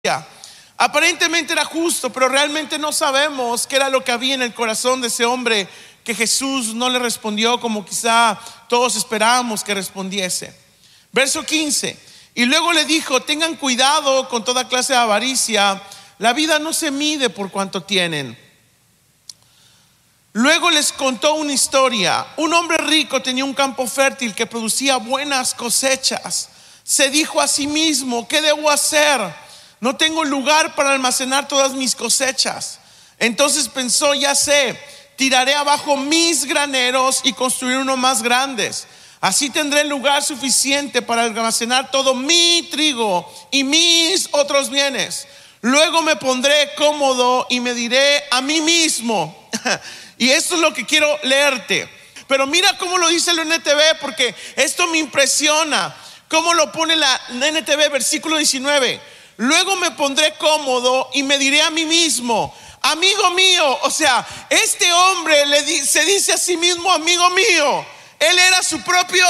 Aparentemente era justo, pero realmente no sabemos qué era lo que había en el corazón de ese hombre que Jesús no le respondió como quizá todos esperábamos que respondiese. Verso 15: y luego le dijo: tengan cuidado con toda clase de avaricia, la vida no se mide por cuanto tienen. Luego les contó una historia. Un hombre rico tenía un campo fértil que producía buenas cosechas. Se dijo a sí mismo: ¿qué debo hacer? No tengo lugar para almacenar todas mis cosechas. Entonces pensó: ya sé, tiraré abajo mis graneros y construiré unos más grandes. Así tendré lugar suficiente para almacenar todo mi trigo y mis otros bienes. Luego me pondré cómodo y me diré a mí mismo. Y esto es lo que quiero leerte. Pero mira cómo lo dice la NTV, porque esto me impresiona. Cómo lo pone la NTV, versículo 19. Luego me pondré cómodo y me diré a mí mismo: amigo mío. O sea, este hombre se dice a sí mismo amigo mío. Él era su propio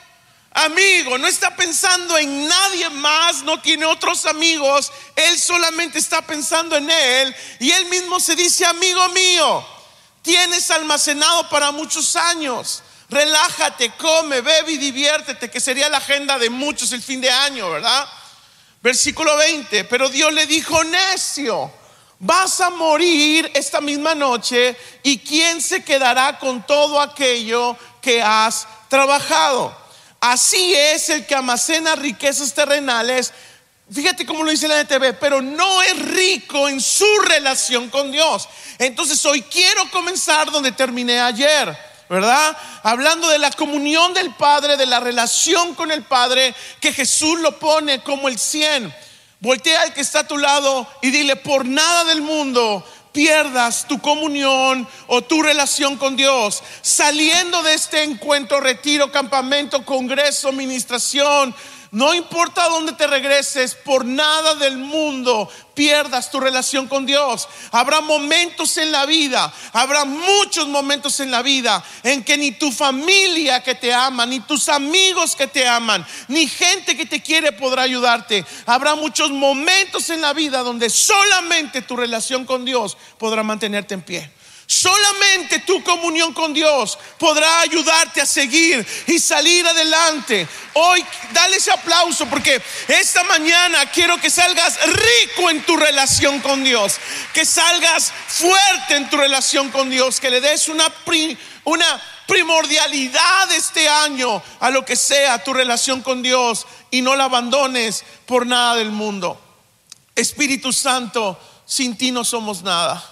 amigo. No está pensando en nadie más, no tiene otros amigos. Él solamente está pensando en él. Y él mismo se dice: amigo mío, tienes almacenado para muchos años. Relájate, come, bebe y diviértete, que sería la agenda de muchos el fin de año, ¿verdad? Versículo 20: pero Dios le dijo: necio, vas a morir esta misma noche, y ¿quién se quedará con todo aquello que has trabajado? Así es el que almacena riquezas terrenales. Fíjate cómo lo dice la NTV: pero no es rico en su relación con Dios. Entonces hoy quiero comenzar donde terminé ayer, ¿verdad? Hablando de la comunión del Padre, de la relación con el Padre, que Jesús lo pone como el 100. Voltea al que está a tu lado y dile: por nada del mundo pierdas tu comunión o tu relación con Dios. Saliendo de este encuentro, retiro, campamento, congreso, ministración, no importa dónde te regreses, por nada del mundo pierdas tu relación con Dios. Habrá momentos en la vida, habrá muchos momentos en la vida en que ni tu familia que te ama, ni tus amigos que te aman, ni gente que te quiere podrá ayudarte. Habrá muchos momentos en la vida donde solamente tu relación con Dios podrá mantenerte en pie. Solamente tu comunión con Dios podrá ayudarte a seguir y salir adelante. Hoy dale ese aplauso, porque esta mañana quiero que salgas rico en tu relación con Dios, que salgas fuerte en tu relación con Dios, que le des una primordialidad este año a lo que sea tu relación con Dios, y no la abandones por nada del mundo. Espíritu Santo, sin ti no somos nada.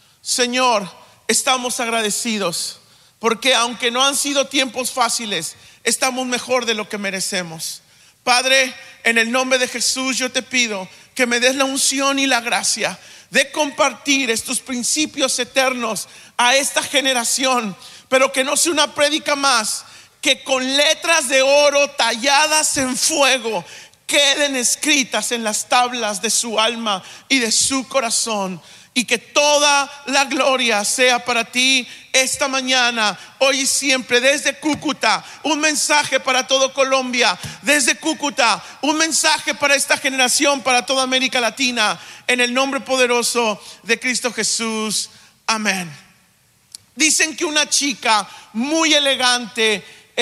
Señor, estamos agradecidos porque aunque no han sido tiempos fáciles, estamos mejor de lo que merecemos. Padre, en el nombre de Jesús yo te pido que me des la unción y la gracia de compartir estos principios eternos a esta generación, pero que no sea una prédica más, que con letras de oro talladas en fuego queden escritas en las tablas de su alma y de su corazón. Y que toda la gloria sea para ti esta mañana, hoy y siempre. Desde Cúcuta, un mensaje para todo Colombia. Desde Cúcuta, un mensaje para esta generación, para toda América Latina. En el nombre poderoso de Cristo Jesús. Amén. Dicen que una chica muy elegante,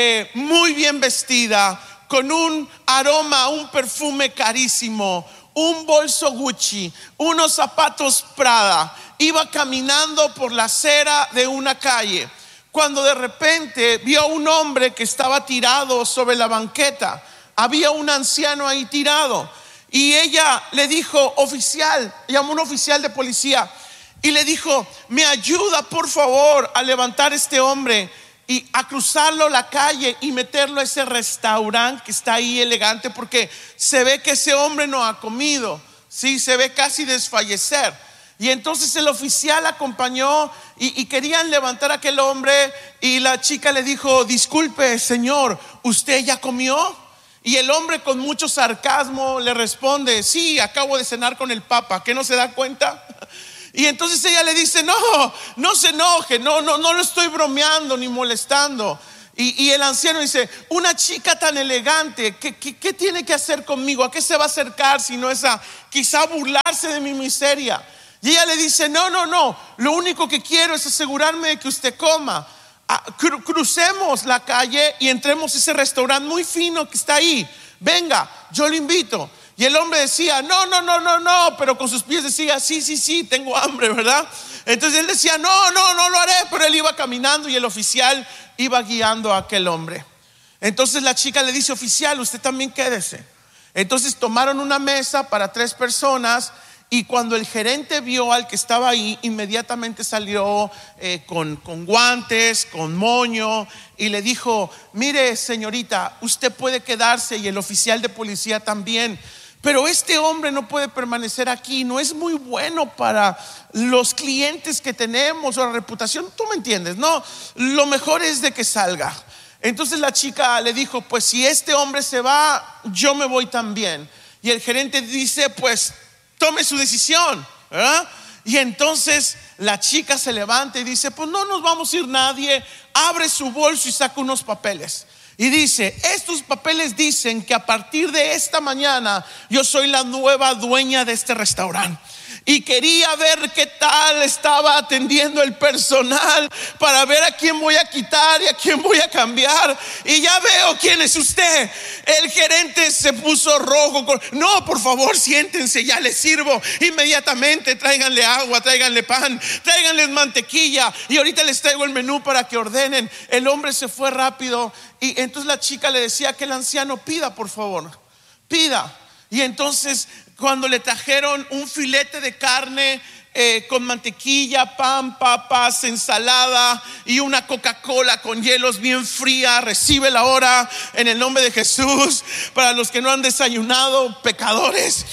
muy bien vestida, con un aroma, un perfume carísimo, un bolso Gucci, unos zapatos Prada, iba caminando por la acera de una calle, cuando de repente vio a un hombre que estaba tirado sobre la banqueta. Había un anciano ahí tirado, y ella le dijo: oficial, llamó a un oficial de policía y le dijo: me ayuda por favor a levantar a este hombre y a cruzarlo la calle y meterlo a ese restaurante que está ahí elegante, porque se ve que ese hombre no ha comido, sí, se ve casi desfallecer. Y entonces el oficial acompañó y querían levantar a aquel hombre, y la chica le dijo: disculpe señor, ¿usted ya comió? Y el hombre con mucho sarcasmo le responde: sí, acabo de cenar con el Papa, ¿qué no se da cuenta? Y entonces ella le dice: no se enoje, no lo estoy bromeando ni molestando. Y el anciano dice: una chica tan elegante, ¿qué tiene que hacer conmigo? ¿A qué se va a acercar si no es a quizá burlarse de mi miseria? Y ella le dice: no, lo único que quiero es asegurarme de que usted coma. Crucemos la calle y entremos a ese restaurante muy fino que está ahí. Venga, yo lo invito. Y el hombre decía: no, pero con sus pies decía: sí, tengo hambre, ¿verdad? Entonces él decía: no lo haré. Pero él iba caminando y el oficial iba guiando a aquel hombre. Entonces la chica le dice: oficial, usted también quédese. Entonces tomaron una mesa para 3 personas. Y cuando el gerente vio al que estaba ahí, inmediatamente salió con guantes, con moño, y le dijo: mire, señorita, usted puede quedarse y el oficial de policía también, pero este hombre no puede permanecer aquí, no es muy bueno para los clientes que tenemos o la reputación. Tú me entiendes, ¿no? Lo mejor es de que salga. Entonces la chica le dijo: pues si este hombre se va, yo me voy también. Y el gerente dice: pues tome su decisión, ¿verdad? Y entonces la chica se levanta y dice: pues no nos vamos a ir nadie. Abre su bolso y saca unos papeles y dice: estos papeles dicen que a partir de esta mañana yo soy la nueva dueña de este restaurante. Y quería ver qué tal estaba atendiendo el personal para ver a quién voy a quitar y a quién voy a cambiar. Y ya veo quién es usted. El gerente se puso rojo. No, por favor, siéntense, ya les sirvo. Inmediatamente tráiganle agua, tráiganle pan, tráiganles mantequilla, y ahorita les traigo el menú para que ordenen. El hombre se fue rápido. Y entonces la chica le decía que el anciano pida, por favor, pida. Y entonces cuando le trajeron un filete de carne con mantequilla, pan, papas, ensalada y una Coca-Cola con hielos bien fría, recibe la hora en el nombre de Jesús. Para los que no han desayunado, pecadores.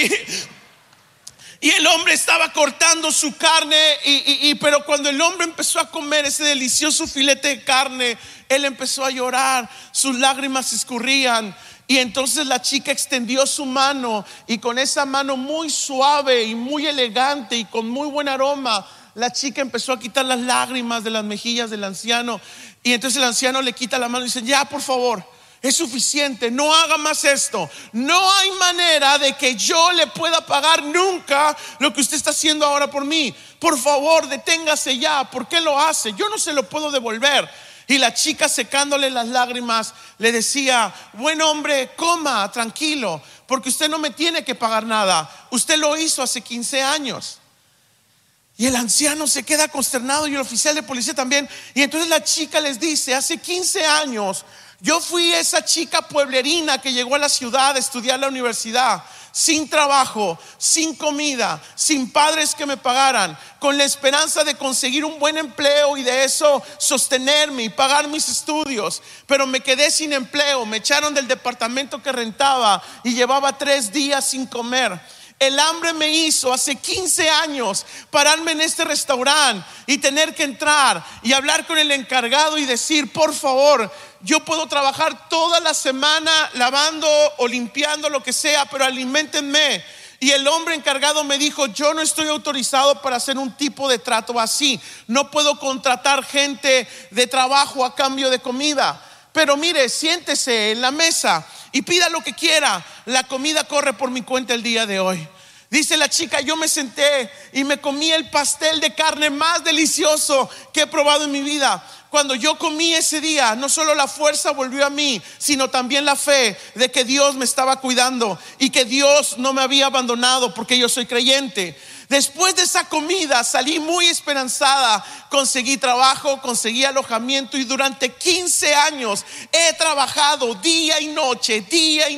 Y el hombre estaba cortando su carne, pero cuando el hombre empezó a comer ese delicioso filete de carne, él empezó a llorar, sus lágrimas escurrían. Y entonces la chica extendió su mano, y con esa mano muy suave y muy elegante y con muy buen aroma, la chica empezó a quitar las lágrimas de las mejillas del anciano. Y entonces el anciano le quita la mano y dice: ya, por favor, es suficiente, no haga más esto. No hay manera de que yo le pueda pagar nunca lo que usted está haciendo ahora por mí. Por favor, deténgase ya. ¿Por qué lo hace? Yo no se lo puedo devolver. Y la chica, secándole las lágrimas, le decía: buen hombre, coma tranquilo, porque usted no me tiene que pagar nada. Usted lo hizo hace 15 años. Y el anciano se queda consternado, y el oficial de policía también. Y entonces la chica les dice: hace 15 años yo fui esa chica pueblerina que llegó a la ciudad a estudiar la universidad, sin trabajo, sin comida, sin padres que me pagaran, con la esperanza de conseguir un buen empleo y de eso sostenerme y pagar mis estudios. Pero me quedé sin empleo, me echaron del departamento que rentaba y llevaba 3 días sin comer. El hambre me hizo hace 15 años pararme en este restaurante y tener que entrar y hablar con el encargado y decir: por favor, yo puedo trabajar toda la semana lavando o limpiando, lo que sea, pero aliméntenme. Y el hombre encargado me dijo: yo no estoy autorizado para hacer un tipo de trato así. No puedo contratar gente de trabajo a cambio de comida. Pero mire, siéntese en la mesa y pida lo que quiera. La comida corre por mi cuenta el día de hoy. Dice la chica: yo me senté y me comí el pastel de carne más delicioso que he probado en mi vida. Cuando yo comí ese día, no solo la fuerza volvió a mí, sino también la fe de que Dios me estaba cuidando y que Dios no me había abandonado, porque yo soy creyente. Después de esa comida salí muy esperanzada. Conseguí trabajo, conseguí alojamiento, y durante 15 años he trabajado día y noche,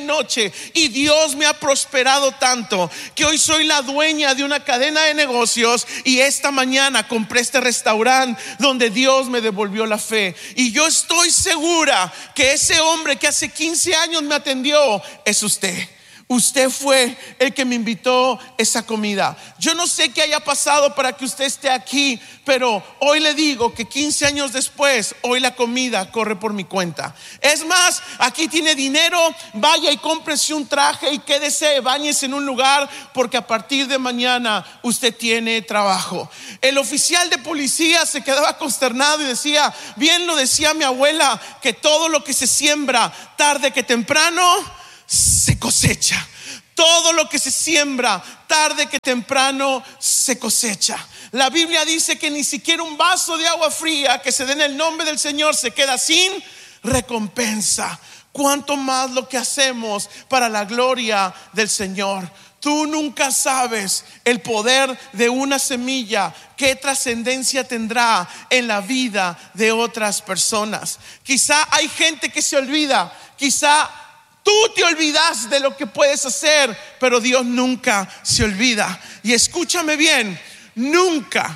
y Dios me ha prosperado tanto que hoy soy la dueña de una cadena de negocios, y esta mañana compré este restaurante donde Dios me devolvió la fe. Y yo estoy segura que ese hombre que hace 15 años me atendió es usted. Usted fue el que me invitó esa comida. Yo no sé qué haya pasado para que usted esté aquí, pero hoy le digo que 15 años después, hoy la comida corre por mi cuenta. Es más, aquí tiene dinero, vaya y cómprese un traje y quédese, báñese en un lugar, porque a partir de mañana usted tiene trabajo. El oficial de policía se quedaba consternado y decía, bien lo decía mi abuela, que todo lo que se siembra tarde que temprano se cosecha. Todo lo que se siembra tarde que temprano se cosecha. La Biblia dice que ni siquiera un vaso de agua fría que se dé en el nombre del Señor se queda sin recompensa. Cuánto más lo que hacemos para la gloria del Señor. Tú nunca sabes el poder de una semilla, qué trascendencia tendrá en la vida de otras personas. Quizá hay gente que se olvida, quizá tú te olvidas de lo que puedes hacer, pero Dios nunca se olvida. Y escúchame bien, nunca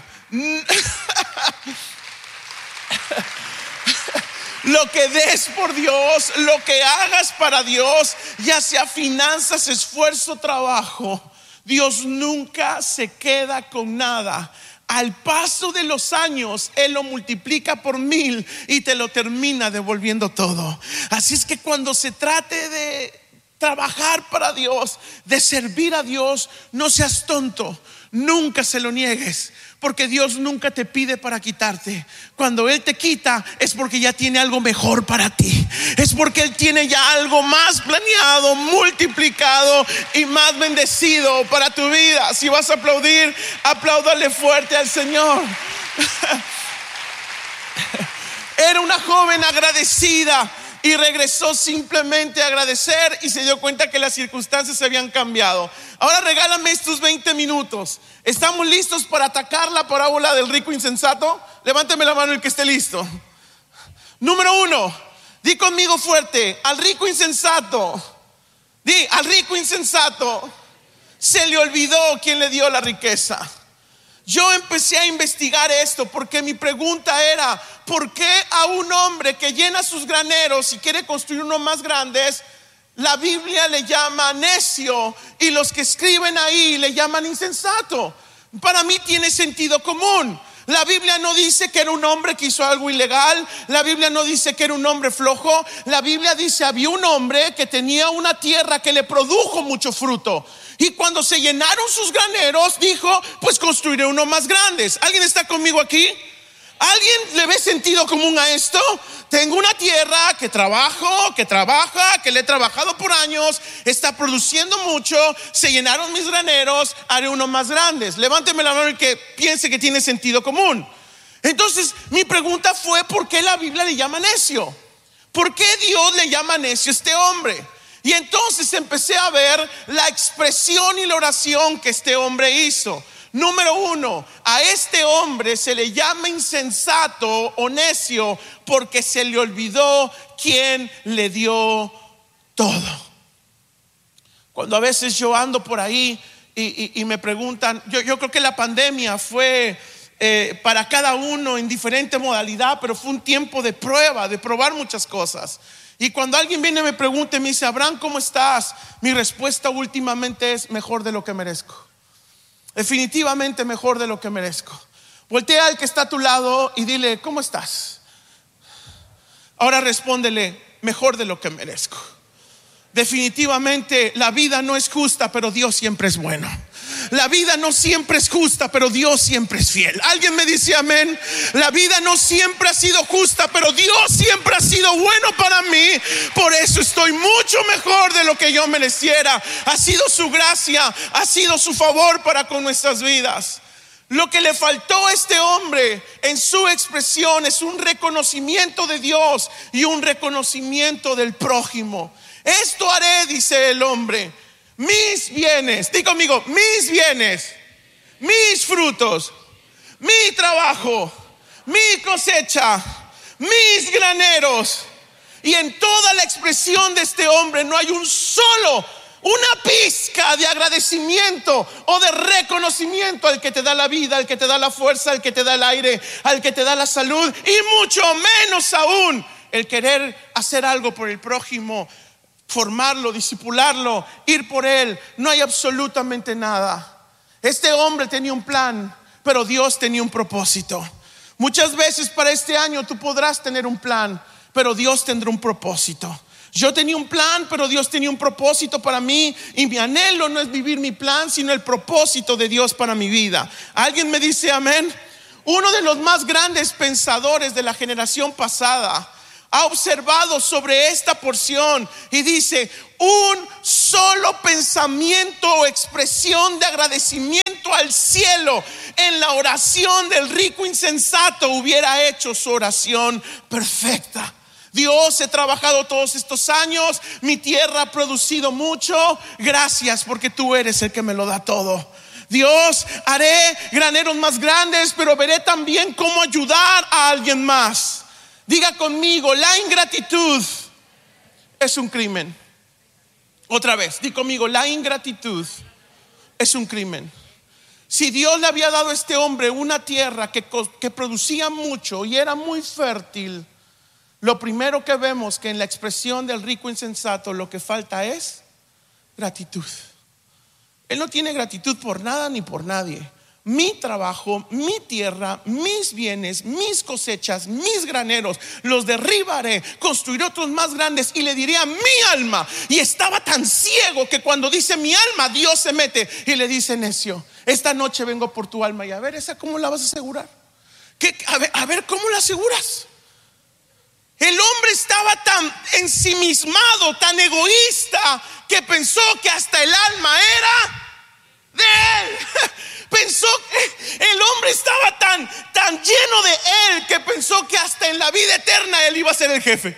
lo que des por Dios, lo que hagas para Dios, ya sea finanzas, esfuerzo, trabajo, Dios nunca se queda con nada. Al paso de los años, Él lo multiplica por 1000 y te lo termina devolviendo todo. Así es que cuando se trate de trabajar para Dios, de servir a Dios, no seas tonto, nunca se lo niegues, porque Dios nunca te pide para quitarte. Cuando Él te quita es porque ya tiene algo mejor para ti. Es porque Él tiene ya algo más planeado, multiplicado y más bendecido para tu vida. Si vas a aplaudir, apláudale fuerte al Señor. Era una joven agradecida y regresó simplemente a agradecer y se dio cuenta que las circunstancias se habían cambiado. Ahora regálame estos 20 minutos. ¿Estamos listos para atacar la parábola del rico insensato? Levánteme la mano el que esté listo. Número 1, di conmigo fuerte, al rico insensato. Di, al rico insensato se le olvidó quién le dio la riqueza. Yo empecé a investigar esto porque mi pregunta era, ¿por qué a un hombre que llena sus graneros y quiere construir unos más grandes, la Biblia le llama necio y los que escriben ahí le llaman insensato? Para mí tiene sentido común. La Biblia no dice que era un hombre que hizo algo ilegal. La Biblia no dice que era un hombre flojo. La Biblia dice había un hombre que tenía una tierra que le produjo mucho fruto. Y cuando se llenaron sus graneros, dijo, pues construiré unos más grandes. ¿Alguien está conmigo aquí? ¿Alguien le ve sentido común a esto? Tengo una tierra que trabaja, que le he trabajado por años, está produciendo mucho, se llenaron mis graneros, haré unos más grandes. Levánteme la mano el que piense que tiene sentido común. Entonces mi pregunta fue, ¿por qué la Biblia le llama necio? ¿Por qué Dios le llama necio a este hombre? Y entonces empecé a ver la expresión y la oración que este hombre hizo. Número 1, a este hombre se le llama insensato o necio porque se le olvidó quién le dio todo. Cuando a veces yo ando por ahí y me preguntan, yo creo que la pandemia fue para cada uno en diferente modalidad, pero fue un tiempo de prueba, de probar muchas cosas. Y cuando alguien viene y me pregunta y me dice, Abraham, ¿cómo estás? Mi respuesta últimamente es mejor de lo que merezco. Definitivamente mejor de lo que merezco. Voltea al que está a tu lado y dile, ¿cómo estás? Ahora respóndele, mejor de lo que merezco. Definitivamente la vida no es justa, pero Dios siempre es bueno. La vida no siempre es justa, pero Dios siempre es fiel. ¿Alguien me dice amén? La vida no siempre ha sido justa, pero Dios siempre ha sido bueno para mí. Por eso estoy mucho mejor de lo que yo mereciera. Ha sido su gracia, ha sido su favor para con nuestras vidas. Lo que le faltó a este hombre en su expresión es un reconocimiento de Dios y un reconocimiento del prójimo. Esto haré, dice el hombre, mis bienes, di conmigo, mis bienes, mis frutos, mi trabajo, mi cosecha, mis graneros. Y en toda la expresión de este hombre no hay una pizca de agradecimiento o de reconocimiento al que te da la vida, al que te da la fuerza, al que te da el aire, al que te da la salud, y mucho menos aún el querer hacer algo por el prójimo. formarlo, discipularlo, ir por él. No hay absolutamente nada. Este hombre tenía un plan, pero Dios tenía un propósito. Muchas veces para este año tú podrás tener un plan, pero Dios tendrá un propósito. Yo tenía un plan, pero Dios tenía un propósito para mí. Y mi anhelo no es vivir mi plan, sino el propósito de Dios para mi vida. ¿Alguien me dice amén? Uno de los más grandes pensadores de la generación pasada ha observado sobre esta porción y dice: un solo pensamiento o expresión de agradecimiento al cielo en la oración del rico insensato hubiera hecho su oración perfecta. Dios, he trabajado todos estos años, mi tierra ha producido mucho, gracias porque tú eres el que me lo da todo. Dios, haré graneros más grandes, pero veré también cómo ayudar a alguien más. Diga conmigo: la ingratitud es un crimen. Otra vez, di conmigo: la ingratitud es un crimen. Si Dios le había dado a este hombre una tierra que producía mucho y era muy fértil, lo primero que vemos que en la expresión del rico insensato lo que falta es gratitud. Él no tiene gratitud por nada ni por nadie. Mi trabajo, mi tierra, mis bienes, mis cosechas, mis graneros, los derribaré, construiré otros más grandes y le diré a mi alma. Y estaba tan ciego que cuando dice mi alma, Dios se mete y le dice: necio, esta noche vengo por tu alma. Y a ver, ¿esa cómo la vas a asegurar? A ver, ¿cómo la aseguras? El hombre estaba tan ensimismado, tan egoísta, que pensó que hasta el alma era de él. Pensó que el hombre estaba tan lleno de él que pensó que hasta en la vida eterna él iba a ser el jefe.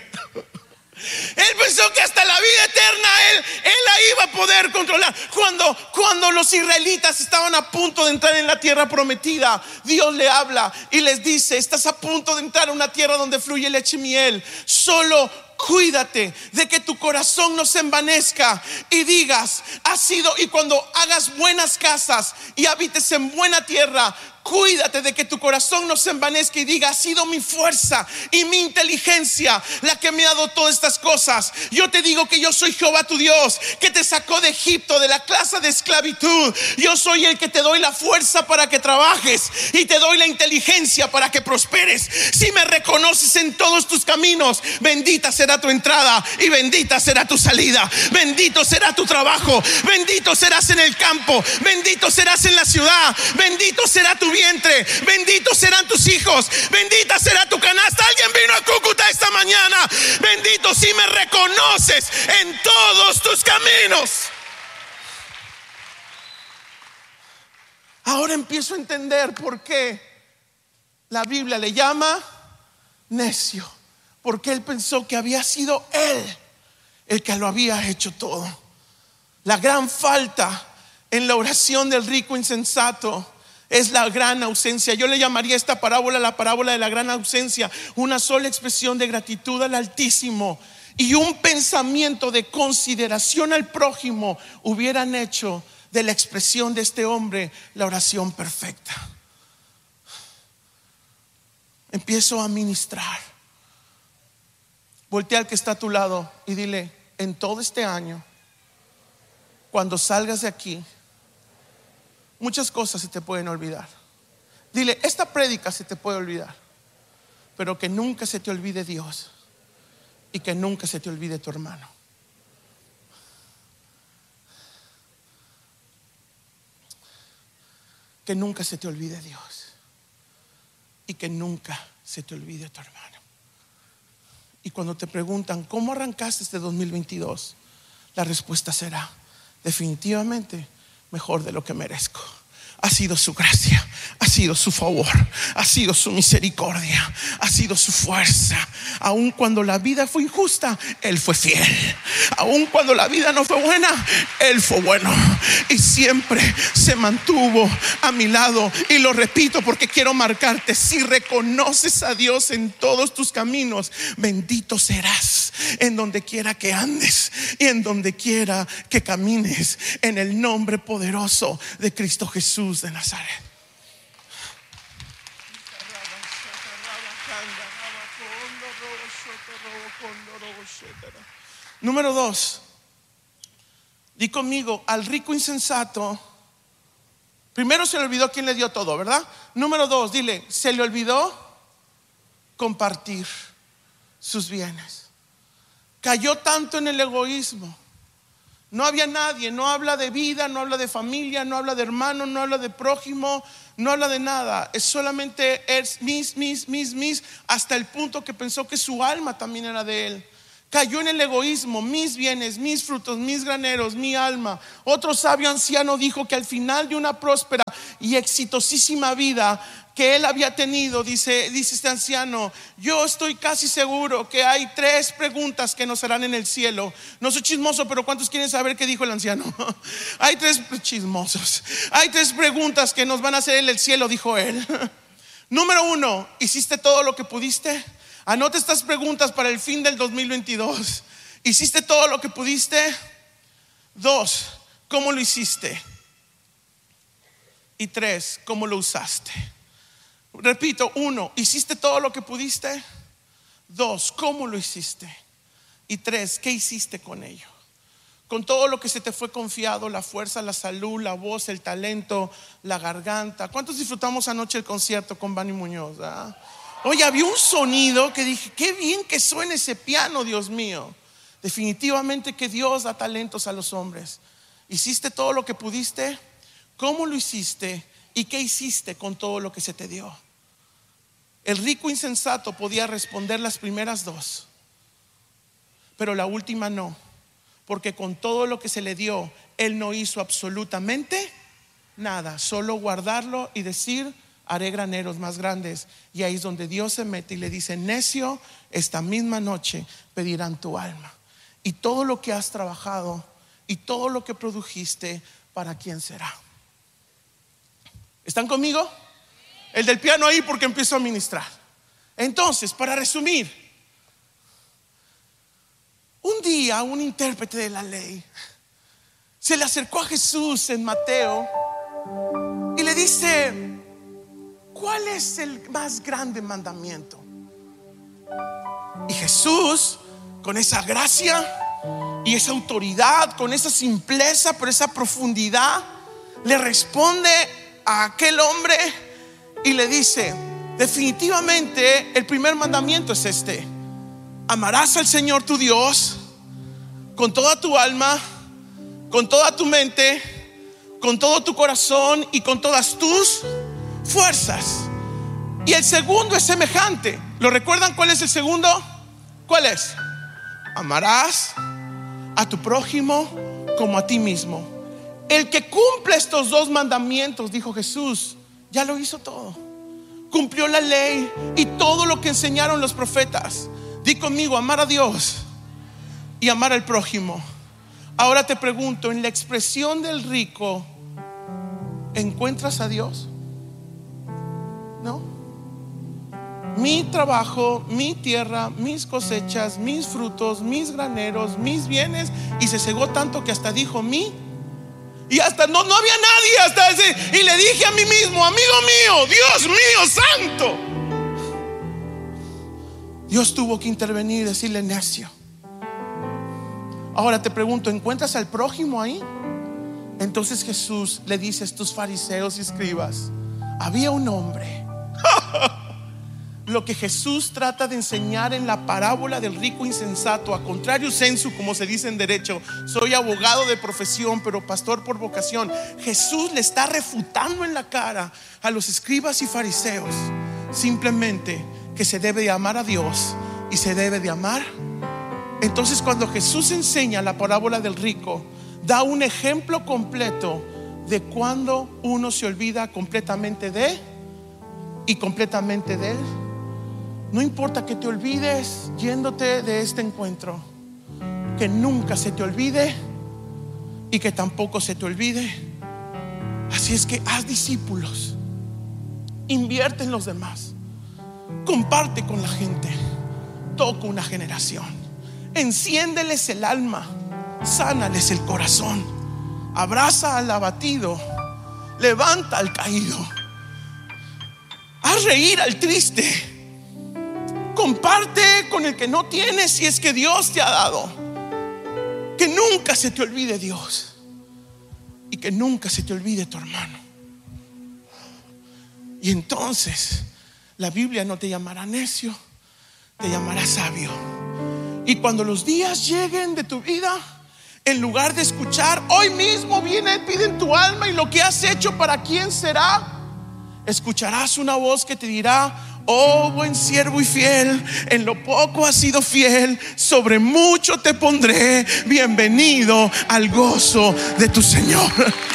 Él pensó que hasta la vida eterna él la iba a poder controlar. Cuando los israelitas estaban a punto de entrar en la tierra prometida, Dios le habla y les dice: estás a punto de entrar a una tierra donde fluye leche y miel. Solo cuídate de que tu corazón no se envanezca y digas: y cuando hagas buenas casas y habites en buena tierra, cuídate de que tu corazón no se envanezca y diga: ha sido mi fuerza y mi inteligencia la que me ha dado todas estas cosas. Yo te digo que yo soy Jehová tu Dios, que te sacó de Egipto, de la casa de esclavitud. Yo soy el que te doy la fuerza para que trabajes y te doy la inteligencia para que prosperes. Si me reconoces en todos tus caminos, bendita será tu entrada y bendita será tu salida. Bendito será tu trabajo, bendito serás en el campo, bendito serás en la ciudad, bendito será tu vientre, benditos serán tus hijos, bendita será tu canasta. Alguien vino a Cúcuta esta mañana. Bendito si me reconoces en todos tus caminos. Ahora empiezo a entender por qué la Biblia le llama necio, porque él pensó que había sido él el que lo había hecho todo. La gran falta en la oración del rico insensato es la gran ausencia. Yo le llamaría esta parábola la parábola de la gran ausencia. Una sola expresión de gratitud al Altísimo y un pensamiento de consideración al prójimo hubieran hecho de la expresión de este hombre la oración perfecta. Empiezo a ministrar. Voltea al que está a tu lado y dile: en todo este año, cuando salgas de aquí, muchas cosas se te pueden olvidar. Dile: esta prédica se te puede olvidar, pero que nunca se te olvide Dios y que nunca se te olvide tu hermano. Que nunca se te olvide Dios y que nunca se te olvide tu hermano. Y cuando te preguntan ¿cómo arrancaste este 2022? La respuesta será: definitivamente mejor de lo que merezco. Ha sido su gracia, ha sido su favor, ha sido su misericordia, ha sido su fuerza. Aun cuando la vida fue injusta, Él fue fiel. Aun cuando la vida no fue buena, Él fue bueno y siempre se mantuvo a mi lado. Y lo repito porque quiero marcarte: si reconoces a Dios en todos tus caminos, bendito serás en donde quiera que andes y en donde quiera que camines, en el nombre poderoso de Cristo Jesús de Nazaret. Número 2, Di conmigo, al rico insensato, primero se le olvidó quién le dio todo, ¿verdad? Número 2, dile, se le olvidó compartir sus bienes. Cayó tanto en el egoísmo. No había nadie, no habla de vida, no habla de familia, no habla de hermano, no habla de prójimo, no habla de nada. Es solamente es mis, hasta el punto que pensó que su alma también era de él. Cayó en el egoísmo, mis bienes, mis frutos, mis graneros, mi alma. Otro sabio anciano dijo que al final de una próspera y exitosísima vida que él había tenido, dice este anciano, yo estoy casi seguro que hay 3 preguntas que nos harán en el cielo. No soy chismoso, pero ¿cuántos quieren saber qué dijo el anciano? Hay 3 chismosos. Hay 3 preguntas que nos van a hacer en el cielo, dijo él. Número 1, ¿hiciste todo lo que pudiste? Anota estas preguntas para el fin del 2022. ¿Hiciste todo lo que pudiste? 2, ¿cómo lo hiciste? Y 3, ¿cómo lo usaste? Repito, 1, ¿hiciste todo lo que pudiste? 2, ¿cómo lo hiciste? Y 3, ¿qué hiciste con ello? Con todo lo que se te fue confiado, la fuerza, la salud, la voz, el talento, la garganta. ¿Cuántos disfrutamos anoche el concierto con Bani Muñoz? Oye, había un sonido que dije, qué bien que suena ese piano, Dios mío. Definitivamente que Dios da talentos a los hombres. ¿Hiciste todo lo que pudiste? ¿Cómo lo hiciste? ¿Y qué hiciste con todo lo que se te dio? El rico insensato podía responder las primeras 2, pero la última no, porque con todo lo que se le dio, él no hizo absolutamente nada, solo guardarlo y decir, haré graneros más grandes. Y ahí es donde Dios se mete y le dice, necio, esta misma noche pedirán tu alma. Y todo lo que has trabajado y todo lo que produjiste, ¿para quién será? ¿Están conmigo? El del piano ahí, porque empiezo a ministrar. Entonces, para resumir, un día un intérprete de la ley se le acercó a Jesús en Mateo y le dice, ¿cuál es el más grande mandamiento? Y Jesús, con esa gracia y esa autoridad, con esa simpleza, pero esa profundidad, le responde a aquel hombre y le dice, definitivamente el primer mandamiento es este: amarás al Señor tu Dios con toda tu alma, con toda tu mente, con todo tu corazón y con todas tus fuerzas. Y el segundo es semejante. ¿Lo recuerdan cuál es el segundo? ¿Cuál es? Amarás a tu prójimo como a ti mismo. El que cumple estos 2 mandamientos, dijo Jesús, ya lo hizo todo. Cumplió la ley y todo lo que enseñaron los profetas. Di conmigo, amar a Dios y amar al prójimo. Ahora te pregunto, en la expresión del rico, ¿encuentras a Dios? No. Mi trabajo, mi tierra, mis cosechas, mis frutos, mis graneros, mis bienes. Y se cegó tanto que hasta dijo mí. Y hasta no había nadie hasta ese. Y le dije a mí mismo, amigo mío, Dios mío santo. Dios tuvo que intervenir y decirle, necio. Ahora te pregunto, ¿encuentras al prójimo ahí? Entonces Jesús le dice a estos fariseos y escribas, había un hombre. Lo que Jesús trata de enseñar en la parábola del rico insensato, a contrario sensu, como se dice en derecho, soy abogado de profesión, pero pastor por vocación. Jesús le está refutando en la cara a los escribas y fariseos simplemente que se debe de amar a Dios y se debe de amar. Entonces, cuando Jesús enseña la parábola del rico, da un ejemplo completo de cuando uno se olvida completamente de y completamente de él. No importa que te olvides yéndote de este encuentro, que nunca se te olvide y que tampoco se te olvide. Así es que haz discípulos, invierte en los demás, comparte con la gente, toca una generación, enciéndeles el alma, sánales el corazón, abraza al abatido, levanta al caído, haz reír al triste. Comparte con el que no tiene si es que Dios te ha dado. Que nunca se te olvide Dios y que nunca se te olvide tu hermano. Y entonces la Biblia no te llamará necio, te llamará sabio. Y cuando los días lleguen de tu vida, en lugar de escuchar, hoy mismo viene, pide en tu alma y lo que has hecho, ¿para quién será?, escucharás una voz que te dirá: oh buen siervo y fiel, en lo poco has sido fiel, sobre mucho te pondré, bienvenido al gozo de tu Señor.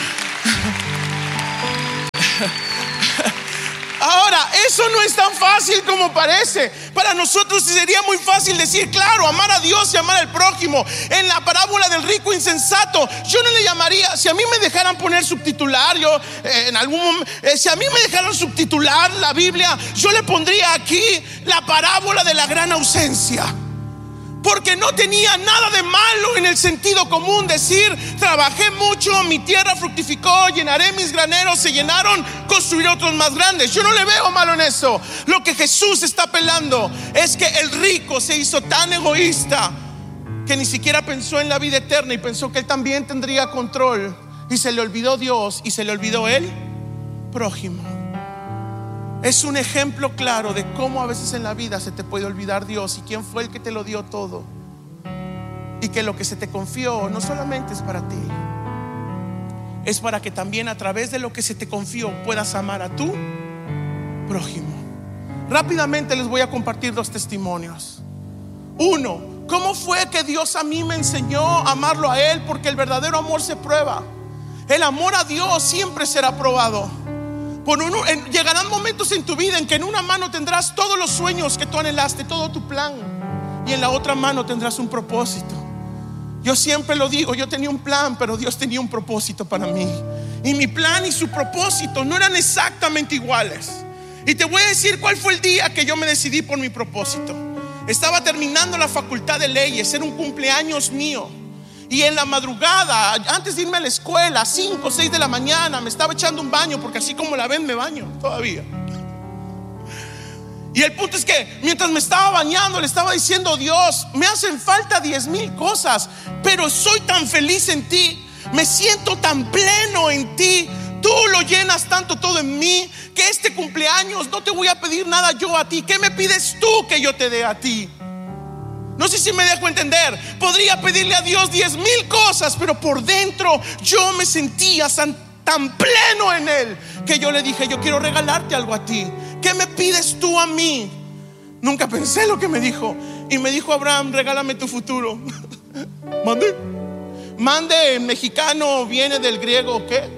Ahora, eso no es tan fácil como parece. Para nosotros sería muy fácil decir, claro, amar a Dios y amar al prójimo. En la parábola del rico insensato, yo no le llamaría, si a mí me dejaran poner subtitular, si a mí me dejaran subtitular la Biblia, yo le pondría aquí la parábola de la gran ausencia. Porque no tenía nada de malo en el sentido común decir: trabajé mucho, mi tierra fructificó, llenaré mis graneros, se llenaron, construiré otros más grandes. Yo no le veo malo en eso. Lo que Jesús está apelando es que el rico se hizo tan egoísta que ni siquiera pensó en la vida eterna y pensó que él también tendría control, y se le olvidó Dios y se le olvidó el prójimo. Es un ejemplo claro de cómo a veces en la vida se te puede olvidar Dios y quién fue el que te lo dio todo, y que lo que se te confió no solamente es para ti, es para que también a través de lo que se te confió puedas amar a tu prójimo. Rápidamente les voy a compartir 2 testimonios. Uno, ¿cómo fue que Dios a mí me enseñó a amarlo a Él? Porque el verdadero amor se prueba. El amor a Dios siempre será probado. Llegarán momentos en tu vida en que en una mano tendrás todos los sueños que tú anhelaste, todo tu plan, y en la otra mano tendrás un propósito. Yo siempre lo digo, yo tenía un plan, pero Dios tenía un propósito para mí, y mi plan y su propósito no eran exactamente iguales. Y te voy a decir cuál fue el día que yo me decidí por mi propósito. Estaba terminando la facultad de leyes, era un cumpleaños mío. Y en la madrugada, antes de irme a la escuela, 5 o 6 de la mañana, me estaba echando un baño, porque así como la ven me baño todavía. Y el punto es que mientras me estaba bañando le estaba diciendo: Dios, me hacen falta 10,000 cosas, pero soy tan feliz en ti, me siento tan pleno en ti, tú lo llenas tanto todo en mí, que este cumpleaños no te voy a pedir nada yo a ti. ¿Qué me pides tú que yo te dé a ti? No sé si me dejo entender. Podría pedirle a Dios 10,000 cosas, pero por dentro yo me sentía tan pleno en Él, que yo le dije: yo quiero regalarte algo a ti. ¿Qué me pides tú a mí? Nunca pensé lo que me dijo. Y me dijo: Abraham, regálame tu futuro. Mande en mexicano viene del griego, ¿qué?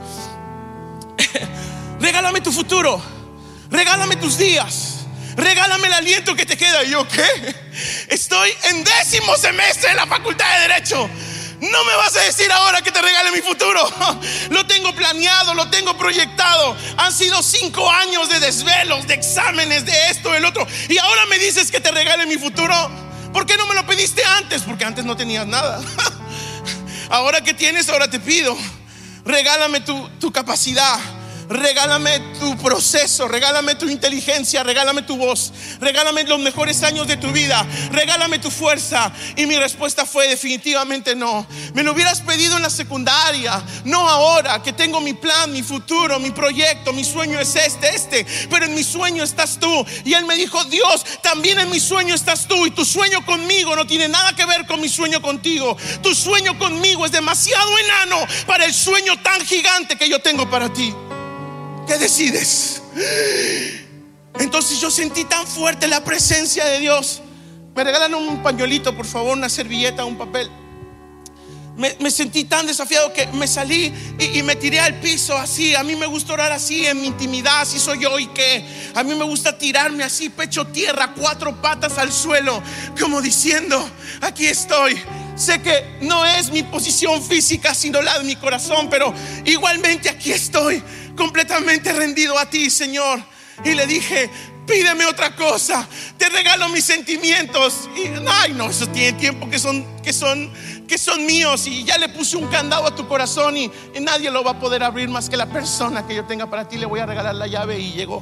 Regálame tu futuro, regálame tus días, regálame el aliento que te queda. Y yo, ¿qué? Estoy en 10º semestre de la facultad de Derecho. No me vas a decir ahora que te regale mi futuro. Lo tengo planeado, lo tengo proyectado. Han sido 5 años de desvelos, de exámenes, de esto, del otro, y ahora me dices que te regale mi futuro. ¿Por qué no me lo pediste antes? Porque antes no tenías nada. Ahora que tienes, ahora te pido. Regálame tu capacidad, regálame tu proceso, regálame tu inteligencia, regálame tu voz, regálame los mejores años de tu vida, regálame tu fuerza. Y mi respuesta fue definitivamente no. Me lo hubieras pedido en la secundaria, no ahora que tengo mi plan, mi futuro, mi proyecto, mi sueño es este, pero en mi sueño estás tú. Y él me dijo: Dios, también en mi sueño estás tú, y tu sueño conmigo no tiene nada que ver con mi sueño contigo. Tu sueño conmigo es demasiado enano para el sueño tan gigante que yo tengo para ti. ¿Qué decides? Entonces yo sentí tan fuerte la presencia de Dios. Me regalan un pañuelito, por favor, una servilleta, un papel. Me sentí tan desafiado que me salí y me tiré al piso así. A mí me gusta orar así en mi intimidad, así soy yo. Y que a mí me gusta tirarme así, pecho tierra, 4 patas al suelo, como diciendo: aquí estoy. Sé que no es mi posición física, sino la de mi corazón, pero igualmente aquí estoy, completamente rendido a ti, Señor. Y le dije: pídeme otra cosa, te regalo mis sentimientos. Y ay, no, eso tiene tiempo que son míos, y ya le puse un candado a tu corazón, y nadie lo va a poder abrir más que la persona que yo tenga para ti. Le voy a regalar la llave. Y llegó.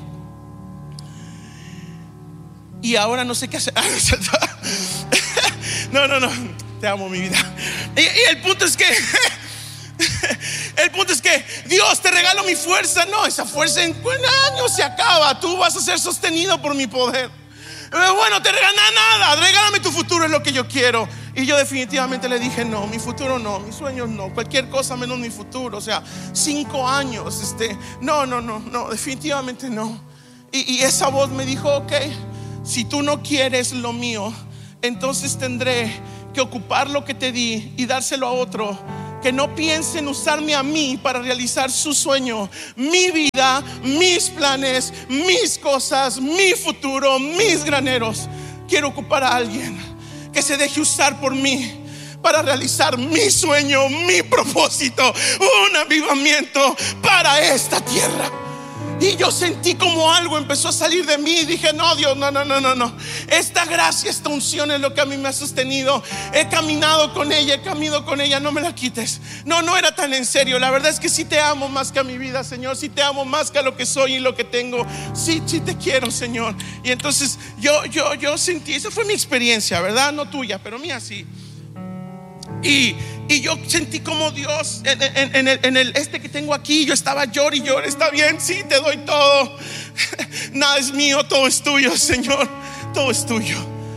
Y ahora no sé qué hacer. No. Te amo, mi vida. Y el punto es que el punto es que Dios, te regalo mi fuerza. No, esa fuerza en un año se acaba. Tú vas a ser sostenido por mi poder. Bueno, te regala nada, regálame tu futuro, es lo que yo quiero. Y yo definitivamente le dije no, mi futuro no, mis sueños no, cualquier cosa menos mi futuro. O sea, 5 años, no, definitivamente no. Y esa voz me dijo: ok, si tú no quieres lo mío, entonces tendré que ocupar lo que te di y dárselo a otro que no piense en usarme a mí para realizar su sueño. Mi vida, mis planes, mis cosas, mi futuro, mis graneros. Quiero ocupar a alguien que se deje usar por mí para realizar mi sueño, mi propósito, un avivamiento para esta tierra. Y yo sentí como algo empezó a salir de mí. Y dije: no, Dios, no. Esta gracia, esta unción es lo que a mí me ha sostenido. He caminado con ella, no me la quites. No era tan en serio. La verdad es que sí te amo más que a mi vida, Señor. Sí te amo más que a lo que soy y lo que tengo. Sí te quiero, Señor. Y entonces yo sentí, esa fue mi experiencia, ¿verdad? No tuya, pero mía sí. Y yo sentí como Dios en el que tengo aquí, yo estaba llor y llor. Está bien, sí, te doy todo. Nada es mío, todo es tuyo, Señor. Todo es tuyo.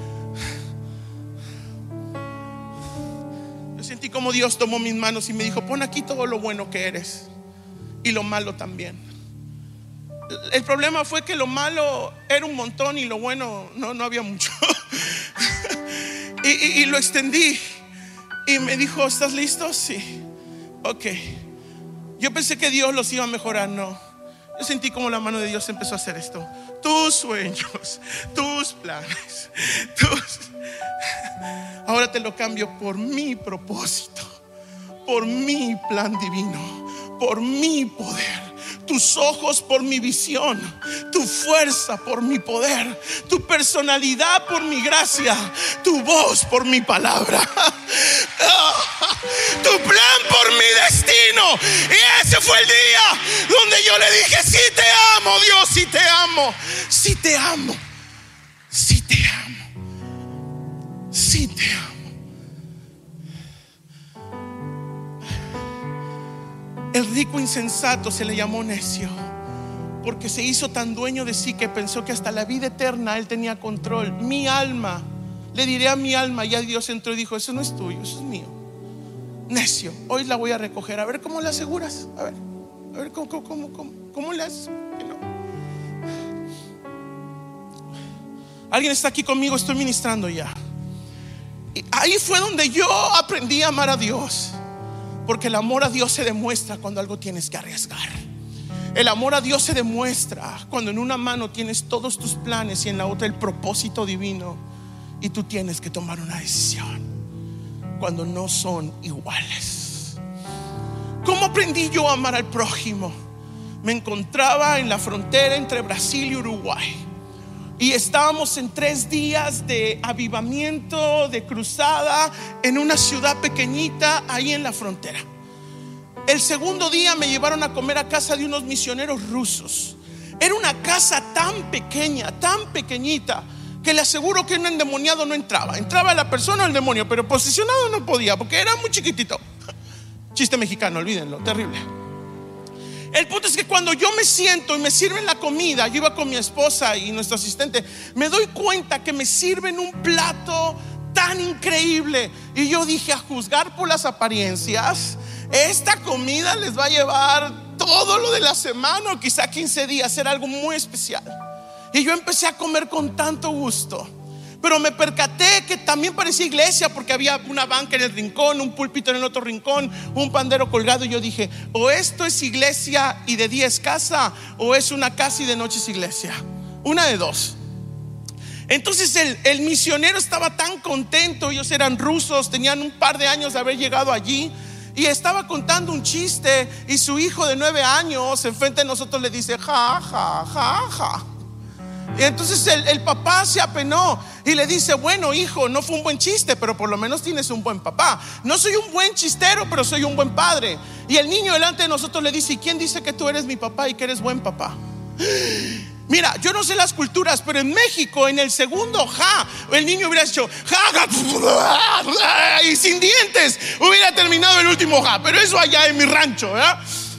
Yo sentí como Dios tomó mis manos y me dijo: pon aquí todo lo bueno que eres y lo malo también. El problema fue que lo malo era un montón y lo bueno no había mucho. y lo extendí. Y me dijo: ¿estás listo? Sí. Ok. Yo pensé que Dios los iba a mejorar. No. Yo sentí como la mano de Dios empezó a hacer esto. Tus sueños, tus planes, ahora te lo cambio por mi propósito, por mi plan divino, por mi poder. Tus ojos por mi visión, tu fuerza por mi poder, tu personalidad por mi gracia, tu voz por mi palabra, tu plan por mi destino. Y ese fue el día donde yo le dije: sí te amo, Dios, sí te amo, sí te amo, sí te amo, sí te amo. El rico insensato se le llamó necio porque se hizo tan dueño de sí que pensó que hasta la vida eterna él tenía control. Mi alma, le diré a mi alma. Ya Dios entró y dijo: eso no es tuyo, eso es mío. Necio, hoy la voy a recoger. A ver cómo la aseguras. A ver cómo le haces. No. Alguien está aquí conmigo, estoy ministrando ya. Y ahí fue donde yo aprendí a amar a Dios. Porque el amor a Dios se demuestra cuando algo tienes que arriesgar. El amor a Dios se demuestra cuando en una mano tienes todos tus planes y en la otra el propósito divino, y tú tienes que tomar una decisión cuando no son iguales. ¿Cómo aprendí yo a amar al prójimo? Me encontraba en la frontera entre Brasil y Uruguay y estábamos en 3 días de avivamiento, de cruzada en una ciudad pequeñita ahí en la frontera. El segundo día me llevaron a comer a casa de unos misioneros rusos. Era una casa tan pequeña, tan pequeñita, que le aseguro que un endemoniado no entraba. Entraba la persona o el demonio, pero posesionado no podía porque era muy chiquitito. Chiste mexicano, olvídenlo, terrible. El punto es que cuando yo me siento y me sirven la comida, yo iba con mi esposa y nuestro asistente, me doy cuenta que me sirven un plato tan increíble. Y yo dije: a juzgar por las apariencias, esta comida les va a llevar todo lo de la semana o quizá 15 días. Era algo muy especial. Y yo empecé a comer con tanto gusto. Pero me percaté que también parecía iglesia, porque había una banca en el rincón, un púlpito en el otro rincón, un pandero colgado. Y yo dije: o esto es iglesia y de día es casa, o es una casa y de noche es iglesia. Una de dos. Entonces el misionero estaba tan contento. Ellos eran rusos, tenían un par de años de haber llegado allí, y estaba contando un chiste. Y su hijo de 9 años enfrente de nosotros le dice: ja, ja, ja, ja. Y entonces el papá se apenó y le dice: bueno, hijo, no fue un buen chiste, pero por lo menos tienes un buen papá. No soy un buen chistero, pero soy un buen padre. Y el niño delante de nosotros le dice: ¿y quién dice que tú eres mi papá y que eres buen papá? Mira, yo no sé las culturas, pero en México, en el segundo ja, el niño hubiera hecho ja, y sin dientes hubiera terminado el último ja. Pero eso allá en mi rancho, ¿verdad?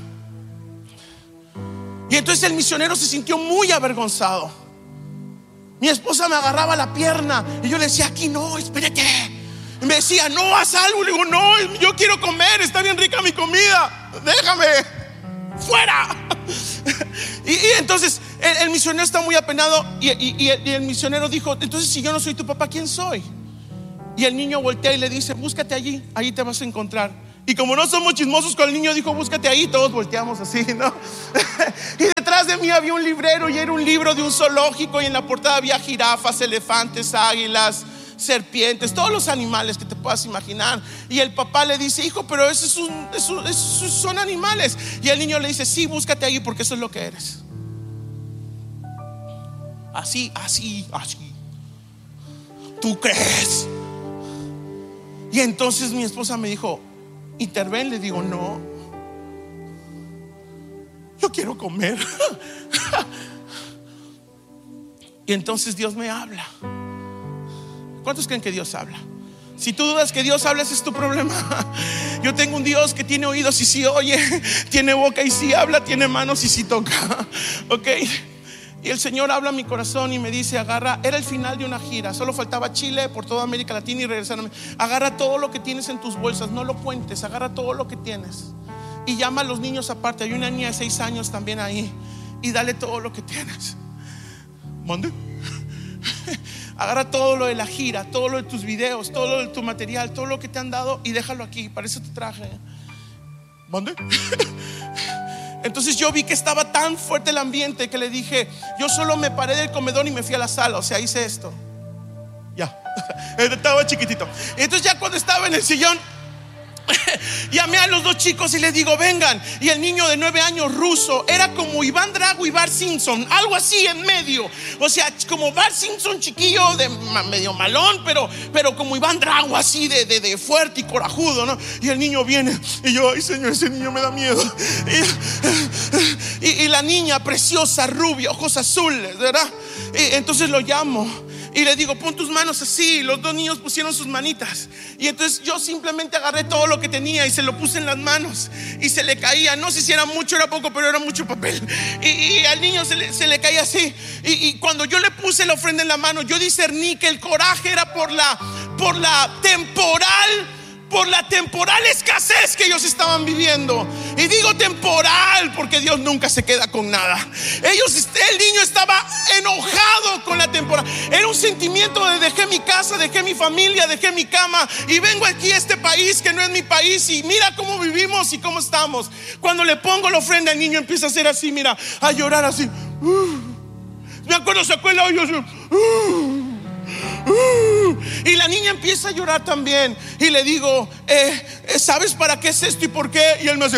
Y entonces el misionero se sintió muy avergonzado. Mi esposa me agarraba la pierna y yo le decía, aquí no, espérate. Y me decía, no, haz algo. Le digo, no, yo quiero comer, está bien rica mi comida, déjame, fuera. Y entonces el misionero está muy apenado y el misionero dijo, entonces si yo no soy tu papá, ¿quién soy? Y el niño voltea y le dice, búscate allí, ahí te vas a encontrar. Y como no somos chismosos con el niño, dijo, búscate ahí. Todos volteamos así, ¿no? Y detrás de mí había un librero y era un libro de un zoológico, y en la portada había jirafas, elefantes, águilas, serpientes, todos los animales que te puedas imaginar. Y el papá le dice, hijo, pero esos son animales. Y el niño le dice, sí, búscate ahí porque eso es lo que eres. Así. ¿Tú crees? Y entonces mi esposa me dijo, interven. Le digo, no, yo quiero comer. Y entonces Dios me habla. ¿Cuántos creen que Dios habla? Si tú dudas que Dios habla, ese es tu problema. Yo tengo un Dios que tiene oídos y sí oye, tiene boca y sí habla, tiene manos y sí toca. Ok. Y el Señor habla a mi corazón y me dice, agarra, era el final de una gira, solo faltaba Chile, por toda América Latina y regresar. Agarra todo lo que tienes en tus bolsas, no lo cuentes, agarra todo lo que tienes y llama a los niños aparte. Hay una niña de 6 años también ahí, y dale todo lo que tienes. ¿Mande? Agarra todo lo de la gira, todo lo de tus videos, todo lo de tu material, todo lo que te han dado, y déjalo aquí, para eso te traje. ¿Mande? Entonces yo vi que estaba tan fuerte el ambiente que le dije, yo solo me paré del comedor y me fui a la sala. O sea, hice esto. Ya, estaba chiquitito. Entonces ya cuando estaba en el sillón, llamé a los 2 chicos y les digo, vengan. Y el niño de 9 años, ruso, era como Iván Drago y Bart Simpson, algo así en medio. O sea, como Bart Simpson chiquillo, de medio malón, pero como Iván Drago, así de fuerte y corajudo, ¿no? Y el niño viene y yo, ay Señor, ese niño me da miedo. Y la niña preciosa, rubia, ojos azules, ¿verdad? Y entonces lo llamo y le digo, pon tus manos así. Los 2 niños pusieron sus manitas. Y entonces yo simplemente agarré todo lo que tenía y se lo puse en las manos. Y se le caía, no sé si era mucho o era poco, pero era mucho papel. Y al niño se le caía así. Y cuando yo le puse la ofrenda en la mano, yo discerní que el coraje era por la temporal escasez que ellos estaban viviendo. Y digo temporal porque Dios nunca se queda con nada. El niño estaba enojado con la temporal. Era un sentimiento de dejé mi casa, dejé mi familia, dejé mi cama y vengo aquí a este país que no es mi país, y mira cómo vivimos y cómo estamos. Cuando le pongo la ofrenda, el niño empieza a hacer así, mira, a llorar así. Me acuerdo, sacó el audio así. Y la niña empieza a llorar también. Y le digo, ¿sabes para qué es esto y por qué? Y él me hace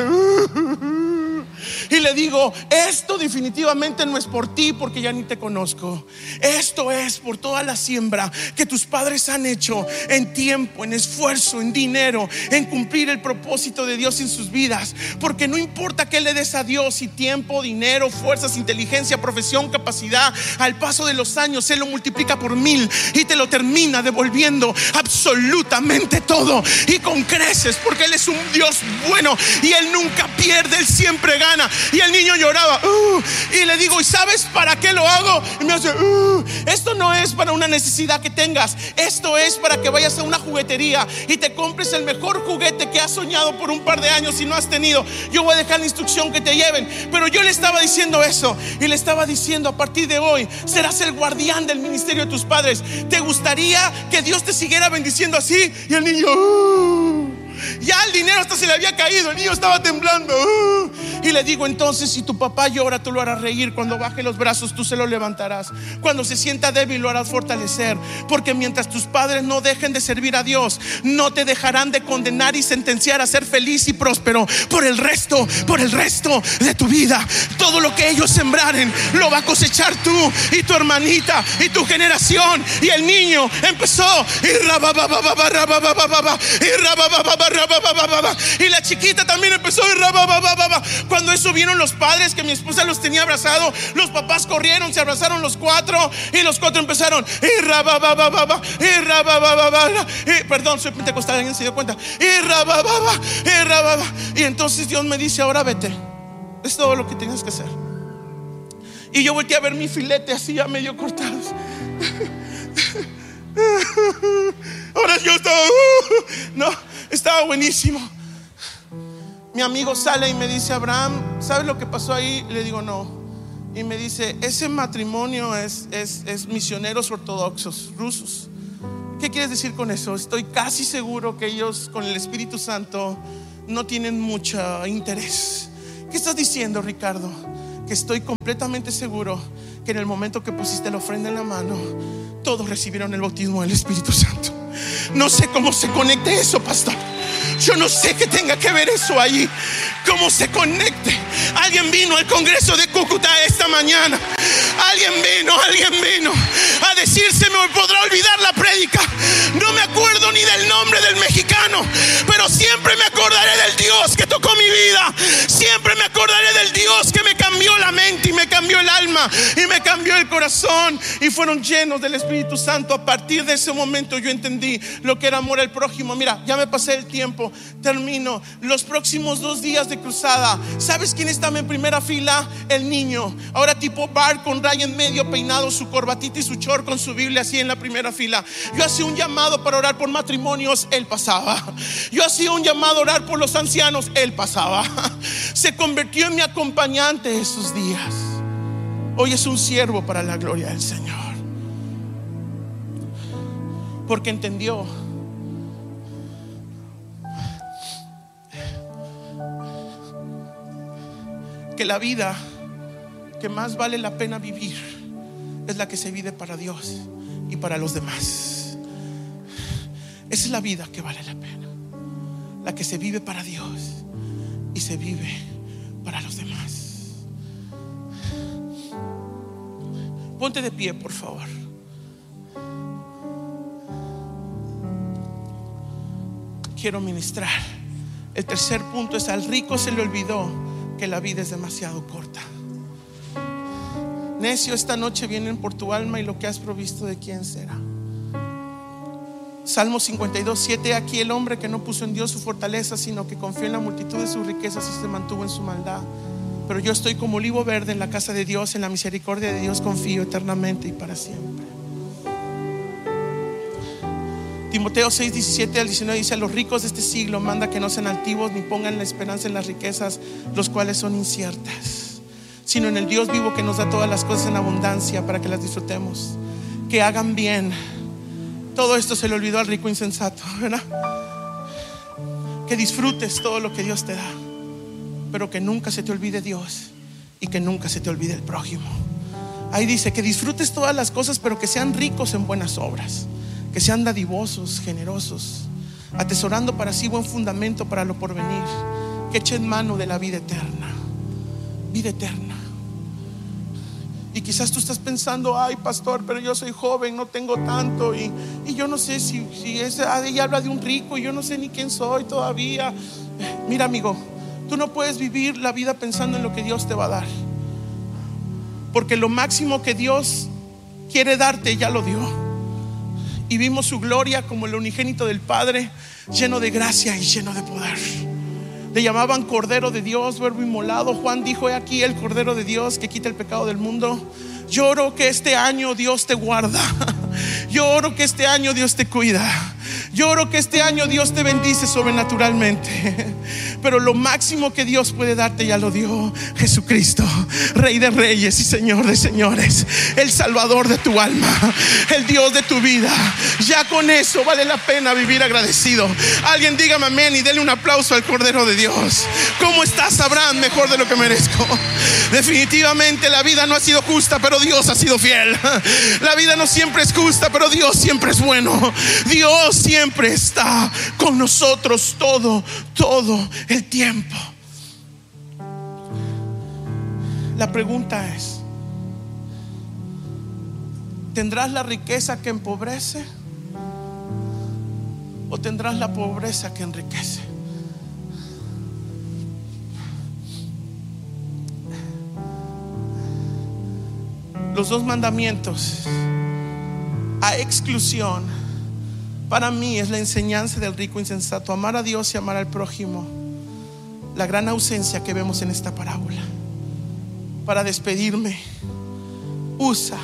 y le digo, esto definitivamente no es por ti, porque ya ni te conozco. Esto es por toda la siembra que tus padres han hecho en tiempo, en esfuerzo, en dinero, en cumplir el propósito de Dios en sus vidas. Porque no importa qué le des a Dios, si tiempo, dinero, fuerzas, inteligencia, profesión, capacidad, al paso de los años Él lo multiplica por 1000 y te lo termina devolviendo absolutamente todo, y con creces, porque Él es un Dios bueno y Él nunca pierde, Él siempre gana. Y el niño lloraba, y le digo, ¿y sabes para qué lo hago? Y me hace, esto no es para una necesidad que tengas, esto es para que vayas a una juguetería y te compres el mejor juguete que has soñado por un par de años y no has tenido. Yo voy a dejar la instrucción que te lleven. Pero yo le estaba diciendo eso, y le estaba diciendo, a partir de hoy serás el guardián del ministerio de tus padres. ¿Te gustaría que Dios te siguiera bendiciendo así? Y el niño, ya el dinero hasta se le había caído, el niño estaba temblando. Y le digo, entonces si tu papá llora, tú lo harás reír. Cuando baje los brazos, tú se lo levantarás. Cuando se sienta débil, lo harás fortalecer. Porque mientras tus padres no dejen de servir a Dios, no te dejarán de condenar y sentenciar a ser feliz y próspero por el resto de tu vida. Todo lo que ellos sembraren lo va a cosechar tú y tu hermanita y tu generación. Y el niño empezó, y Y la chiquita también empezó. Cuando eso vieron los padres, que mi esposa los tenía abrazados, los papás corrieron, se abrazaron los cuatro, y los cuatro empezaron. Perdón, soy pentecostal, alguien se dio cuenta. Y entonces Dios me dice: ahora vete, es todo lo que tienes que hacer. Y yo volteé a ver mi filete así ya medio cortados. Ahora yo estaba no, estaba buenísimo. Mi amigo sale y me dice: Abraham, ¿sabes lo que pasó ahí? Le digo: no. Y me dice: ese matrimonio es misioneros ortodoxos rusos. ¿Qué quieres decir con eso? Estoy casi seguro que ellos con el Espíritu Santo no tienen mucho interés. ¿Qué estás diciendo, Ricardo? Que estoy completamente seguro que en el momento que pusiste la ofrenda en la mano, todos recibieron el bautismo del Espíritu Santo. No sé cómo se conecte eso, pastor. Yo no sé qué tenga que ver eso allí, cómo se conecte. Alguien vino al Congreso de Cúcuta esta mañana. Alguien vino a decir: se me podrá olvidar la prédica, no me acuerdo ni del nombre del mexicano, pero siempre me acordaré del Dios que tocó mi vida. Siempre me acordaré del Dios que me cambió la mente y me cambió el alma y me cambió el corazón, y fueron llenos del Espíritu Santo. A partir de ese momento yo entendí lo que era amor al prójimo. Mira, ya me pasé el tiempo, termino. Los próximos 2 días de cruzada, ¿sabes quién estaba en primera fila? El niño, ahora tipo Bart, con raya en medio, peinado, su corbatita y su short, con su Biblia así en la primera fila. Yo hacía un llamado para orar por matrimonios, él pasaba. Yo hacía un llamado a orar por los ancianos, él pasaba. Se convirtió en mi acompañante esos días. Hoy es un siervo para la gloria del Señor, porque entendió que la vida que más vale la pena vivir es la que se vive para Dios y para los demás. Esa es la vida que vale la pena, la que se vive para Dios y se vive para los demás. Ponte de pie, por favor. Quiero ministrar. El tercer punto es: al rico se le olvidó que la vida es demasiado corta. Necio, esta noche vienen por tu alma y lo que has provisto, ¿de quién será? Salmo 52:7. Aquí el hombre que no puso en Dios su fortaleza, sino que confió en la multitud de sus riquezas y se mantuvo en su maldad. Pero yo estoy como olivo verde en la casa de Dios, en la misericordia de Dios confío eternamente y para siempre. Timoteo 6:17 al 19 dice: a los ricos de este siglo manda que no sean altivos ni pongan la esperanza en las riquezas, los cuales son inciertas, sino en el Dios vivo que nos da todas las cosas en abundancia para que las disfrutemos. Que hagan bien. Todo esto se le olvidó al rico insensato, ¿verdad? Que disfrutes todo lo que Dios te da, pero que nunca se te olvide Dios y que nunca se te olvide el prójimo. Ahí dice que disfrutes todas las cosas, pero que sean ricos en buenas obras, que sean dadivosos, generosos, atesorando para sí buen fundamento para lo porvenir, que echen mano de la vida eterna. Vida eterna. Y quizás tú estás pensando: ay, pastor, pero yo soy joven, no tengo tanto, y yo no sé si ella habla de un rico y yo no sé ni quién soy todavía. Mira, amigo, tú no puedes vivir la vida pensando en lo que Dios te va a dar, porque lo máximo que Dios quiere darte ya lo dio, y vimos su gloria como el unigénito del Padre, lleno de gracia y lleno de poder. Le llamaban Cordero de Dios, Verbo inmolado. Juan dijo: he aquí el Cordero de Dios que quita el pecado del mundo. Yo oro que este año Dios te guarda. Yo oro que este año Dios te cuida. Yo oro que este año Dios te bendice sobrenaturalmente. Pero lo máximo que Dios puede darte ya lo dio Jesucristo, Rey de reyes y Señor de señores, el Salvador de tu alma, el Dios de tu vida. Ya con eso vale la pena vivir agradecido. Alguien dígame amén y denle un aplauso al Cordero de Dios. ¿Cómo estás, Abraham? Mejor de lo que merezco. Definitivamente la vida no ha sido justa, pero Dios ha sido fiel. La vida no siempre es justa, pero Dios siempre es bueno. Dios siempre está con nosotros todo el tiempo. La pregunta es: ¿tendrás la riqueza que empobrece o tendrás la pobreza que enriquece. Los dos mandamientos, a exclusión, para mí es la enseñanza del rico insensato: amar a Dios y amar al prójimo. La gran ausencia que vemos en esta parábola. Para despedirme, usa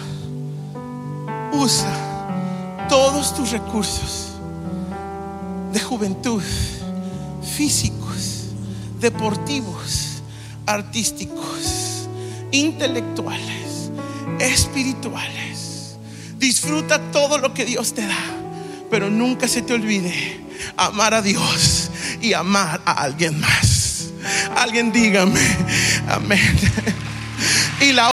todos tus recursos de juventud, físicos, deportivos, artísticos, intelectuales, espirituales. Disfruta todo lo que Dios te da, pero nunca se te olvide amar a Dios y amar a alguien más. Alguien dígame amén. Y la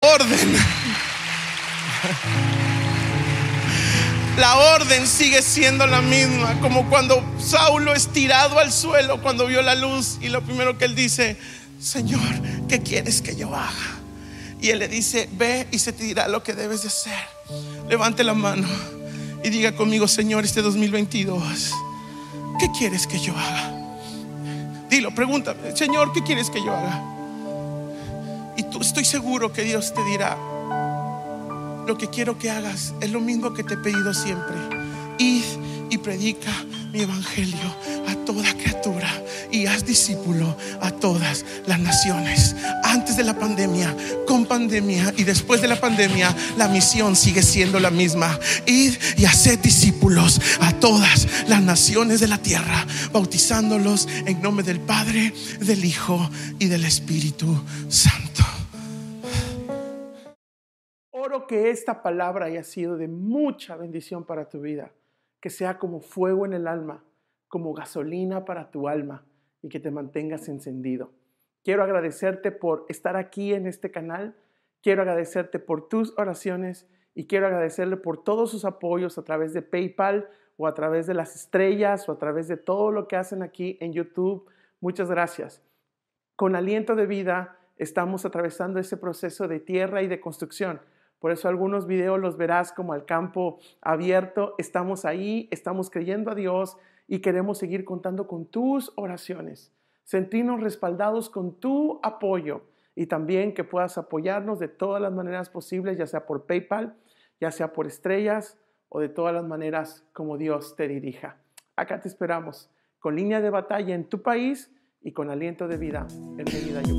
orden sigue siendo la misma, como cuando Saulo es tirado al suelo cuando vio la luz, y lo primero que él dice: Señor, ¿qué quieres que yo haga? Y él le dice: ve y se te dirá lo que debes de hacer. Levante la mano y diga conmigo: Señor, este 2022, ¿qué quieres que yo haga? Dilo, pregúntame: Señor, ¿qué quieres que yo haga? Y tú, estoy seguro que Dios te dirá: lo que quiero que hagas es lo mismo que te he pedido siempre. Id y predica mi evangelio a toda criatura y haz discípulo a todas las naciones. Antes de la pandemia, con pandemia y después de la pandemia, la misión sigue siendo la misma: id y haced discípulos a todas las naciones de la tierra, bautizándolos en nombre del Padre, del Hijo y del Espíritu Santo. Oro que esta palabra haya sido de mucha bendición para tu vida, que sea como fuego en el alma, como gasolina para tu alma, y que te mantengas encendido. Quiero agradecerte por estar aquí en este canal, quiero agradecerte por tus oraciones y quiero agradecerle por todos sus apoyos a través de PayPal o a través de las estrellas o a través de todo lo que hacen aquí en YouTube. Muchas gracias. Con Aliento de Vida estamos atravesando ese proceso de tierra y de construcción. Por eso algunos videos los verás como al campo abierto. Estamos ahí, estamos creyendo a Dios y queremos seguir contando con tus oraciones. Sentirnos respaldados con tu apoyo y también que puedas apoyarnos de todas las maneras posibles, ya sea por PayPal, ya sea por estrellas o de todas las maneras como Dios te dirija. Acá te esperamos con Línea de Batalla en tu país y con Aliento de Vida en Mérida, Yucatán.